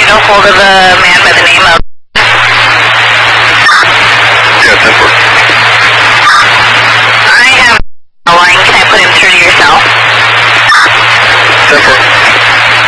get a hold of a man by the name of